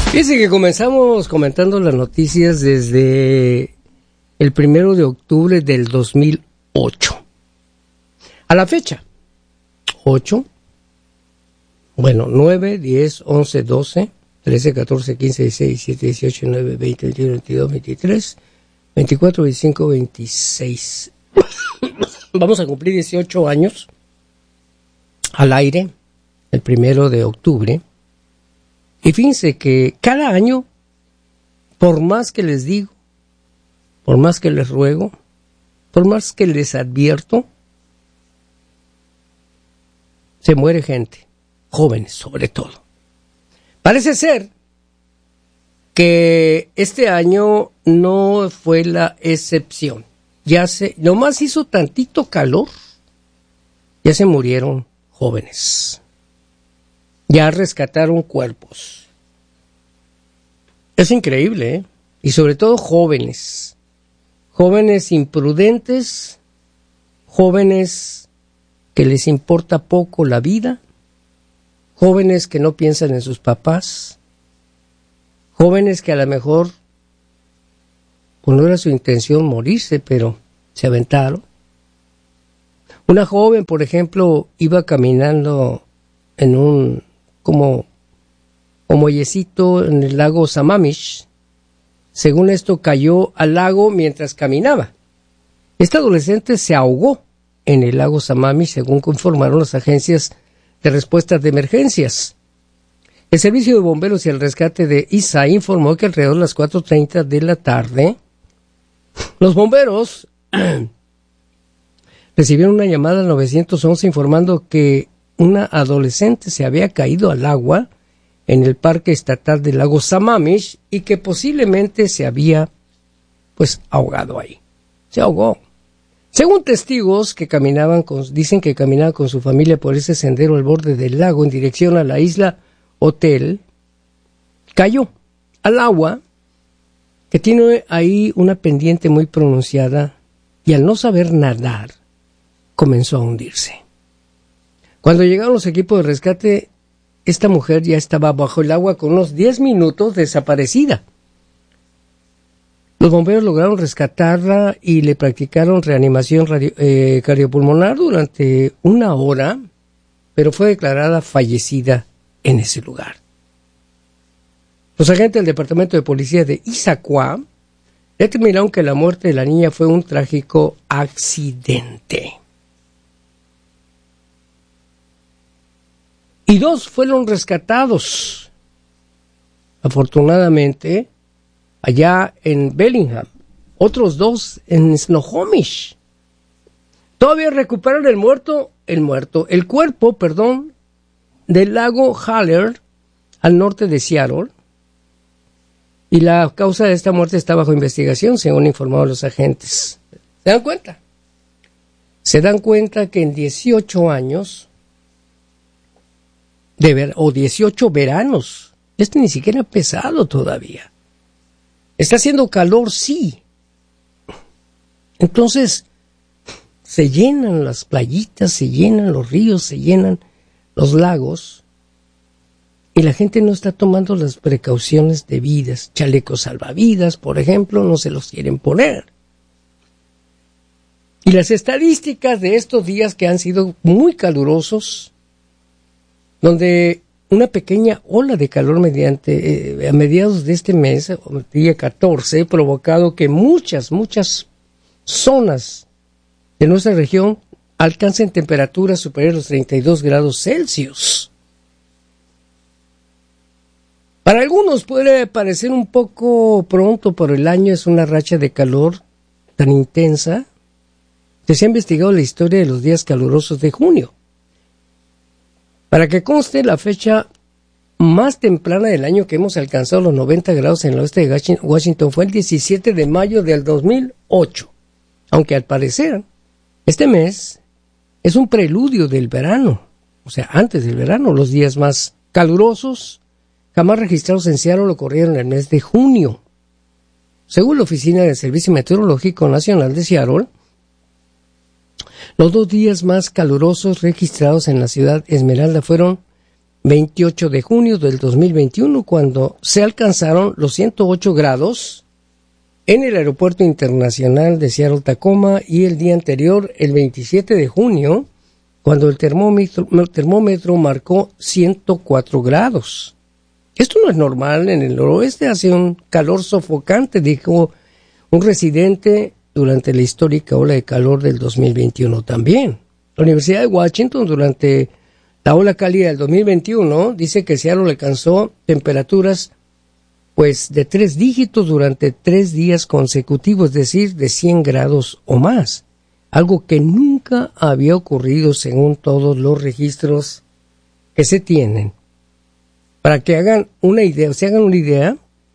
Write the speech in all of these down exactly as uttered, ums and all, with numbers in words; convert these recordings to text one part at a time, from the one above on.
Fíjense que comenzamos comentando las noticias desde el primero de octubre del dos mil ocho. A la fecha, ocho, bueno, nueve, diez, once, doce, trece, catorce, quince, dieciséis, diecisiete, dieciocho, diecinueve, veinte, veintiuno, veintidós, veintitrés, veinticuatro, veinticinco, veintiséis. Vamos a cumplir dieciocho años al aire, el primero de octubre. Y fíjense que cada año, por más que les digo, por más que les ruego, por más que les advierto, se muere gente, jóvenes sobre todo. Parece ser que este año no fue la excepción. Ya se, nomás hizo tantito calor, ya se murieron jóvenes. Ya rescataron cuerpos. Es increíble, ¿eh? Y sobre todo jóvenes. Jóvenes imprudentes, jóvenes que les importa poco la vida, jóvenes que no piensan en sus papás, jóvenes que a lo mejor, pues no era su intención morirse, pero se aventaron. Una joven, por ejemplo, iba caminando en un como, como muellecito en el lago Sammamish. Según esto, cayó al lago mientras caminaba. Este adolescente se ahogó en el lago Sammamish, según informaron las agencias de respuesta de emergencias. El Servicio de Bomberos y el Rescate de I S A informó que alrededor de las cuatro treinta de la tarde, los bomberos recibieron una llamada al nueve once informando que una adolescente se había caído al agua en el parque estatal del lago Sammamish y que posiblemente se había, pues, ahogado ahí. Se ahogó. Según testigos que caminaban con, dicen que caminaba con su familia por ese sendero al borde del lago en dirección a la isla Hotel, cayó al agua, que tiene ahí una pendiente muy pronunciada, y al no saber nadar, comenzó a hundirse. Cuando llegaron los equipos de rescate, esta mujer ya estaba bajo el agua con unos diez minutos desaparecida. Los bomberos lograron rescatarla y le practicaron reanimación radio, eh, cardiopulmonar durante una hora, pero fue declarada fallecida en ese lugar. Los agentes del Departamento de Policía de Issaquah determinaron que la muerte de la niña fue un trágico accidente. Y dos fueron rescatados, afortunadamente, allá en Bellingham. Otros dos en Snohomish. Todavía recuperaron el muerto, el muerto, el cuerpo, perdón, del lago Haller, al norte de Seattle. Y la causa de esta muerte está bajo investigación, según informaron los agentes. ¿Se dan cuenta? Se dan cuenta que en dieciocho años... De ver, o dieciocho veranos. Este ni siquiera ha empezado todavía. Está haciendo calor, sí. Entonces, se llenan las playitas, se llenan los ríos, se llenan los lagos, y la gente no está tomando las precauciones debidas. Chalecos salvavidas, por ejemplo, no se los quieren poner. Y las estadísticas de estos días que han sido muy calurosos, donde una pequeña ola de calor mediante eh, a mediados de este mes, día catorce, ha provocado que muchas, muchas zonas de nuestra región alcancen temperaturas superiores a los treinta y dos grados Celsius. Para algunos puede parecer un poco pronto, pero el año es una racha de calor tan intensa que se ha investigado la historia de los días calurosos de junio. Para que conste, la fecha más temprana del año que hemos alcanzado los noventa grados en el oeste de Washington fue el diecisiete de mayo del dos mil ocho. Aunque al parecer, este mes es un preludio del verano. O sea, antes del verano, los días más calurosos jamás registrados en Seattle ocurrieron en el mes de junio. Según la Oficina del Servicio Meteorológico Nacional de Seattle, los dos días más calurosos registrados en la ciudad Esmeralda fueron veintiocho de junio del dos mil veintiuno, cuando se alcanzaron los ciento ocho grados en el Aeropuerto Internacional de Seattle-Tacoma, y el día anterior, el veintisiete de junio, cuando el termómetro, el termómetro marcó ciento cuatro grados. Esto no es normal, en el noroeste hace un calor sofocante, dijo un residente durante la histórica ola de calor del dos mil veintiuno también. La Universidad de Washington, durante la ola cálida del dos mil veintiuno, dice que Seattle alcanzó temperaturas pues de tres dígitos durante tres días consecutivos, es decir, de cien grados o más, algo que nunca había ocurrido según todos los registros que se tienen. Para que hagan una idea, o se hagan una idea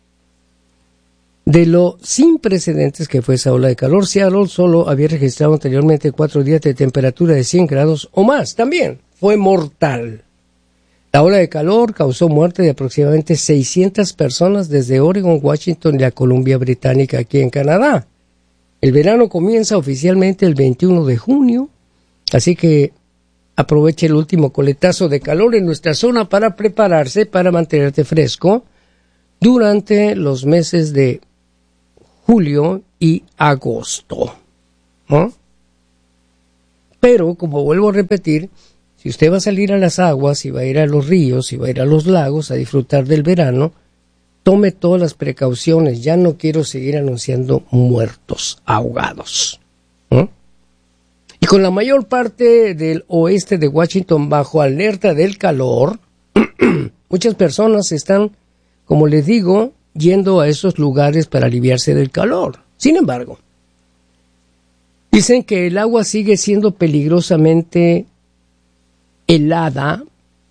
de lo sin precedentes que fue esa ola de calor, Seattle solo había registrado anteriormente cuatro días de temperatura de cien grados o más. También fue mortal. La ola de calor causó muerte de aproximadamente seiscientas personas desde Oregon, Washington y la Columbia Británica aquí en Canadá. El verano comienza oficialmente el veintiuno de junio, así que aproveche el último coletazo de calor en nuestra zona para prepararse para mantenerte fresco durante los meses de julio y agosto, ¿no? Pero, como vuelvo a repetir, si usted va a salir a las aguas, si va a ir a los ríos, si va a ir a los lagos a disfrutar del verano, tome todas las precauciones. Ya no quiero seguir anunciando muertos ahogados, ¿no? Y con la mayor parte del oeste de Washington bajo alerta del calor, muchas personas están, como les digo, yendo a esos lugares para aliviarse del calor. Sin embargo, dicen que el agua sigue siendo peligrosamente helada,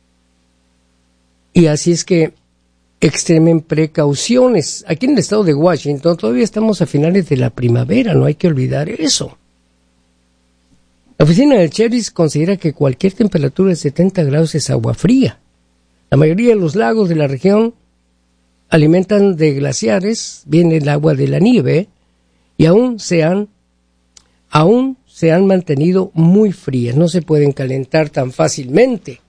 y así es que extremen precauciones. Aquí en el estado de Washington todavía estamos a finales de la primavera, no hay que olvidar eso. La oficina del sheriff considera que cualquier temperatura de setenta grados es agua fría. La mayoría de los lagos de la región alimentan de glaciares, viene el agua de la nieve, y aún se han, aún se han mantenido muy frías, no se pueden calentar tan fácilmente.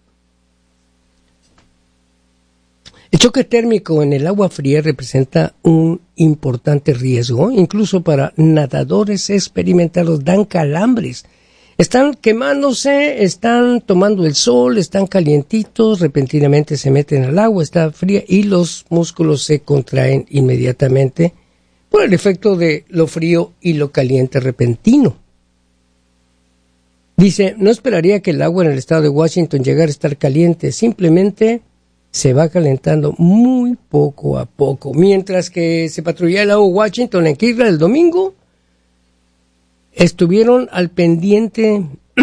El choque térmico en el agua fría representa un importante riesgo, incluso para nadadores experimentados, dan calambres. Están quemándose, están tomando el sol, están calientitos, repentinamente se meten al agua, está fría y los músculos se contraen inmediatamente por el efecto de lo frío y lo caliente repentino. Dice, no esperaría que el agua en el estado de Washington llegara a estar caliente, simplemente se va calentando muy poco a poco. Mientras que se patrullaba el lago Washington en Kirtland el domingo, estuvieron al pendiente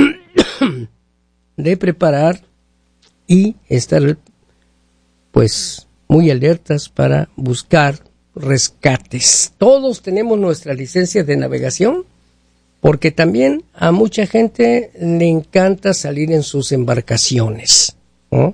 de preparar y estar pues muy alertas para buscar rescates. Todos tenemos nuestras licencias de navegación, porque también a mucha gente le encanta salir en sus embarcaciones, ¿no?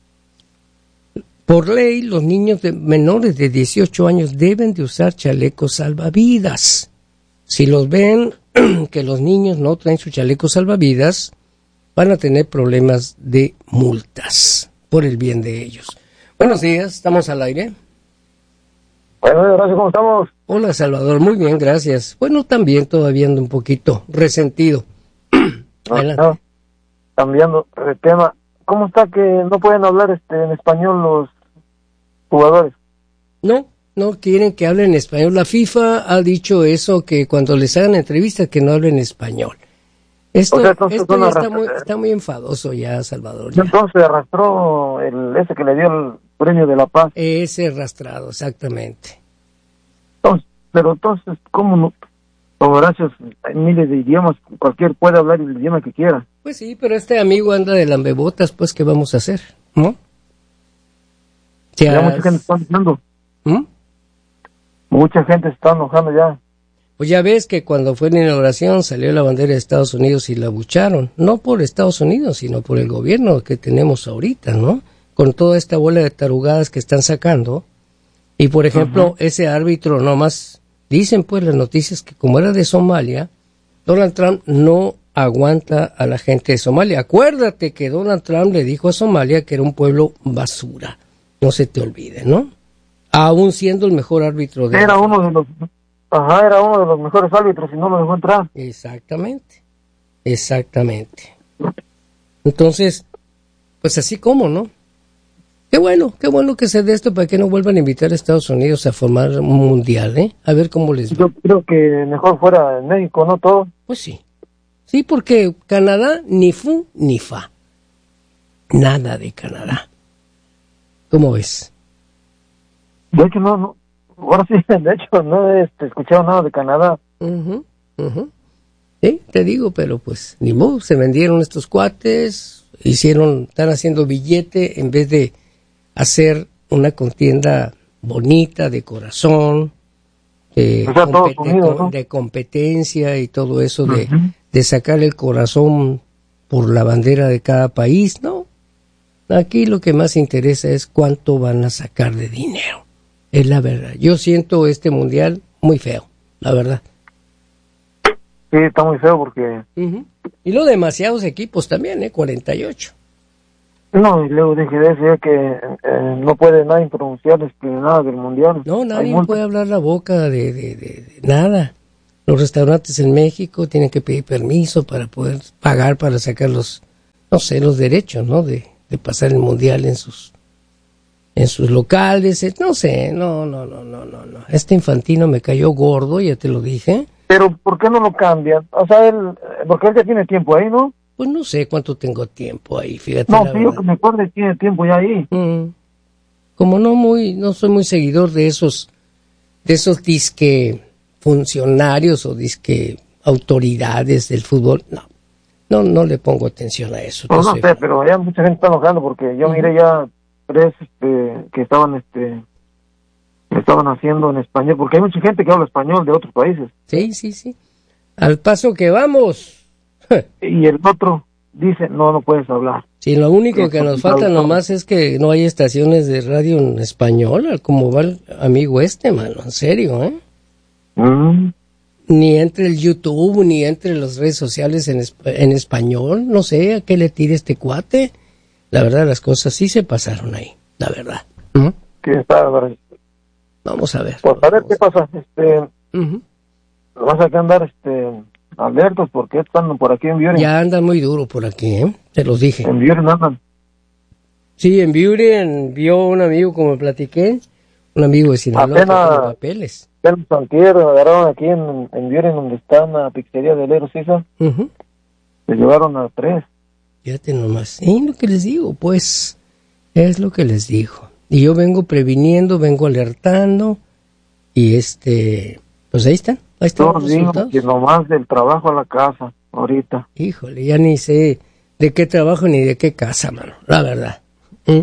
Por ley, los niños de menores de dieciocho años deben de usar chalecos salvavidas. Si los ven que los niños no traen su chaleco salvavidas, van a tener problemas de multas por el bien de ellos. Buenos días, estamos al aire. Bueno, gracias, ¿cómo estamos? Hola, Salvador, muy bien, gracias. Bueno, también todavía ando un poquito resentido. No, no, cambiando de tema, ¿cómo está que no pueden hablar este en español los jugadores? No, no quieren que hablen español. La FIFA ha dicho eso, que cuando les hagan entrevistas que no hablen español. Esto, o sea, entonces esto ya está muy, arrastra... está muy enfadoso ya, Salvador. Ya. Entonces arrastró el ese que le dio el premio de la paz. Ese arrastrado, exactamente. Entonces, pero entonces, ¿cómo no? Como gracias, hay miles de idiomas, cualquier puede hablar el idioma que quiera. Pues sí, pero este amigo anda de lambebotas, pues, ¿qué vamos a hacer? ¿No? Ya mucha gente está enojando. ¿Mm? Mucha gente se está enojando ya. Pues ya ves que cuando fue la inauguración salió la bandera de Estados Unidos y la bucharon. No por Estados Unidos, sino por el gobierno que tenemos ahorita, ¿no? Con toda esta bola de tarugadas que están sacando. Y, por ejemplo, uh-huh. ese árbitro nomás, dicen pues las noticias que como era de Somalia, Donald Trump no aguanta a la gente de Somalia. Acuérdate que Donald Trump le dijo a Somalia que era un pueblo basura. No se te olvide, ¿no? Aún siendo el mejor árbitro de... Era uno de los... Ajá, era uno de los mejores árbitros y no lo dejó entrar. Exactamente. Exactamente. Entonces, pues así como, ¿no? Qué bueno, qué bueno que se dé esto para que no vuelvan a invitar a Estados Unidos a formar un mundial, ¿eh? A ver cómo les va. Yo creo que mejor fuera en México, ¿no? Todo. Pues sí. Sí, porque Canadá ni fu ni fa. Nada de Canadá. ¿Cómo ves? De hecho, no, no. Ahora sí, de hecho, no he este, escuchado nada de Canadá. Uh-huh, uh-huh. Sí, te digo, pero pues ni modo, se vendieron estos cuates, hicieron, están haciendo billete en vez de hacer una contienda bonita, de corazón, de, o sea, compet- Unidos, ¿no? de competencia y todo eso, de, uh-huh. de sacar el corazón por la bandera de cada país, ¿no? Aquí lo que más interesa es cuánto van a sacar de dinero. Es la verdad. Yo siento este mundial muy feo, la verdad. Sí, está muy feo porque... Uh-huh. Y lo demasiados equipos también, ¿eh? cuarenta y ocho. No, y luego dije de eso, que eh, no puede nadie pronunciar este, nada del mundial. No, nadie puede hablar la boca de, de, de, de nada. Los restaurantes en México tienen que pedir permiso para poder pagar para sacar los, no sé, los derechos, ¿no? De, de pasar el mundial en sus en sus locales, no sé, no, no, no, no, no, no. Este Infantino me cayó gordo, ya te lo dije. Pero, ¿por qué no lo cambian? O sea, él, porque él ya tiene tiempo ahí, ¿no? Pues no sé cuánto tengo tiempo ahí, fíjate. No, sí, yo que me acuerdo, tiene tiempo ya ahí. Mm. Como no muy, no soy muy seguidor de esos, de esos disque funcionarios o disque autoridades del fútbol, no, no, no le pongo atención a eso. No, no sé, fan. Pero ya mucha gente está enojando porque yo uh-huh. miré ya tres este, que estaban, este, estaban haciendo en español, porque hay mucha gente que habla español de otros países. Sí, sí, sí. Al paso que vamos. Y el otro dice, no, no puedes hablar. Sí, lo único que nos falta nomás es que no hay estaciones de radio en español, como va el amigo este, mano, en serio, ¿eh? Mm. Ni entre el YouTube, ni entre las redes sociales en, esp- en español, no sé a qué le tire este cuate. La verdad, las cosas sí se pasaron ahí, la verdad. ¿Mm? ¿Qué está, verdad? Vamos a ver. Pues a ver qué pasa. Este, uh-huh. Vas a andar, este, alertos porque están por aquí en Buren. Ya andan muy duro por aquí, ¿eh? Te los dije. En Buren andan. Sí, en Buren vio un amigo, como platiqué, un amigo de Sinaloa que tiene papeles. El Santier agarraron aquí en, en Buren, donde está la pizzería de Lero Sisa. Uh-huh. Se llevaron a tres. Fíjate nomás. Es lo que les digo, pues. Es lo que les digo. Y yo vengo previniendo, vengo alertando. Y este, pues ahí están. Ahí están Yo los digo resultados. que nomás del trabajo a la casa, ahorita. Híjole, ya ni sé de qué trabajo ni de qué casa, mano. La verdad. ¿Mm?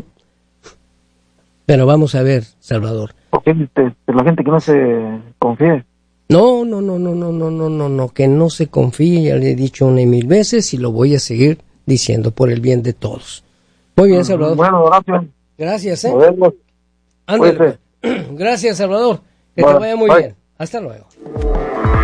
Pero vamos a ver, Salvador. Porque este, la gente que no se confíe. No, no, no, no, no, no, no, no, no, que no se confíe, ya le he dicho una y mil veces y lo voy a seguir diciendo por el bien de todos. Muy bien, Salvador. Bueno, gracias. Gracias, ¿eh? Nos vemos. Ándale, pues. Gracias, Salvador. Que Bye. te vaya muy Bye. bien. Hasta luego.